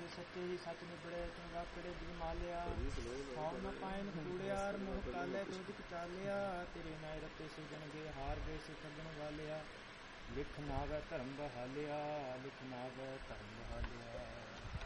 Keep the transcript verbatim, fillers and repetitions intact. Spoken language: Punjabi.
ਸੱਚੇ ਹੀ ਸੱਚ ਨਿਬੜੇ ਤੂੰ ਵਾਕੜੇ ਦੀ ਮਾਲਿਆ ਖਾਉ ਨ ਪਾਇਨ ਕੂੜਿਆਰ ਮੂੰਹ ਕਾਲੇ ਦੁੱਧ ਕਚਾਲਿਆ ਤੇਰੇ ਨਾਇ ਰਤੇ ਸਿਜਣਗੇ ਹਾਰ ਗਏ ਸੇ ਠੱਗਣ ਵਾਲਿਆ ਲਿਖ ਨਾਵੈ ਧਰਮ ਬਹਾਲਿਆ ਲਿਖ ਨਾਵੈ ਧਰਮ ਬਹਾਲਿਆ।